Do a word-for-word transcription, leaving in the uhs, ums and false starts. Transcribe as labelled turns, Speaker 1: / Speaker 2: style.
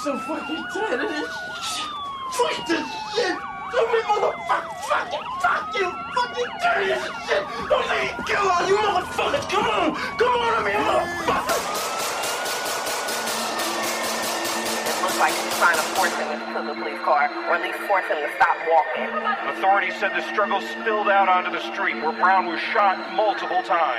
Speaker 1: so fucking tired of this shit. Fuck this shit. Stupid motherfucker. Fuck it. Fuck you. Fucking dirty shit. Don't let me kill all you motherfuckers. Come on. Come on, I mean, motherfucker.
Speaker 2: It looks like he's trying to force him into the police car, or at least force him to stop walking.
Speaker 3: Authorities said the struggle spilled out onto the street where Brown was shot multiple times.